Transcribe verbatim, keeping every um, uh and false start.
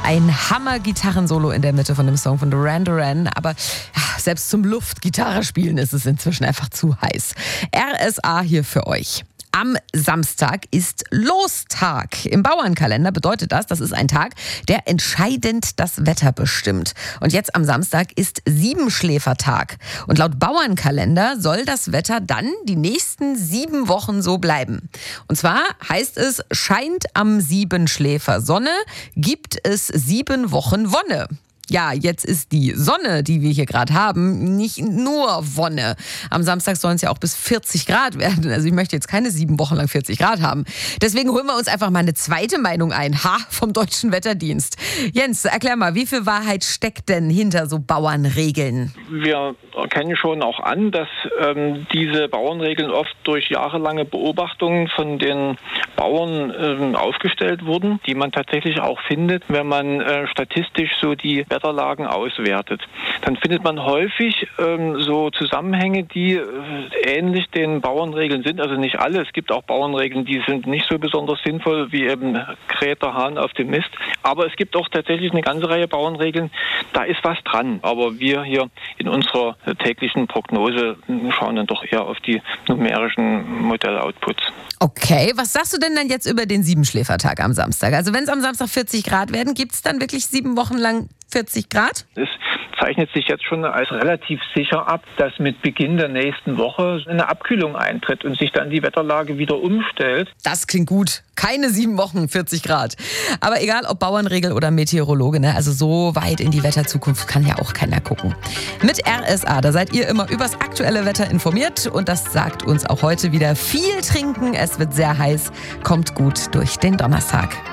Ein Hammer-Gitarrensolo in der Mitte von dem Song von Duran Duran. Aber ja, selbst zum Luftgitarre spielen ist es inzwischen einfach zu heiß. R S A hier für euch. Am Samstag ist Lostag. Im Bauernkalender bedeutet das, das ist ein Tag, der entscheidend das Wetter bestimmt. Und jetzt am Samstag ist Siebenschläfertag. Und laut Bauernkalender soll das Wetter dann die nächsten sieben Wochen so bleiben. Und zwar heißt es, scheint am Siebenschläfer Sonne, gibt es sieben Wochen Wonne. Ja, jetzt ist die Sonne, die wir hier gerade haben, nicht nur Wonne. Am Samstag sollen es ja auch bis vierzig Grad werden. Also ich möchte jetzt keine sieben Wochen lang vierzig Grad haben. Deswegen holen wir uns einfach mal eine zweite Meinung ein. Ha, vom Deutschen Wetterdienst. Jens, erklär mal, wie viel Wahrheit steckt denn hinter so Bauernregeln? Wir erkennen schon auch an, dass ähm, diese Bauernregeln oft durch jahrelange Beobachtungen von den Bauern ähm, aufgestellt wurden, die man tatsächlich auch findet, wenn man äh, statistisch so die Wetterlagen auswertet. Dann findet man häufig ähm, so Zusammenhänge, die äh, ähnlich den Bauernregeln sind. Also nicht alle. Es gibt auch Bauernregeln, die sind nicht so besonders sinnvoll, wie eben kräht der Hahn auf dem Mist. Aber es gibt auch tatsächlich eine ganze Reihe Bauernregeln, da ist was dran. Aber wir hier in unserer täglichen Prognose schauen dann doch eher auf die numerischen Modelloutputs. Okay, was sagst du denn dann jetzt über den Siebenschläfertag am Samstag? Also wenn es am Samstag vierzig Grad werden, gibt es dann wirklich sieben Wochen lang vierzig Grad? Es zeichnet sich jetzt schon als relativ sicher ab, dass mit Beginn der nächsten Woche eine Abkühlung eintritt und sich dann die Wetterlage wieder umstellt. Das klingt gut. Keine sieben Wochen vierzig Grad. Aber egal, ob Bauernregel oder Meteorologe, ne? Also so weit in die Wetterzukunft kann ja auch keiner gucken. Mit R S A, da seid ihr immer übers aktuelle Wetter informiert. Und das sagt uns auch heute wieder: viel trinken, es wird sehr heiß. Kommt gut durch den Donnerstag.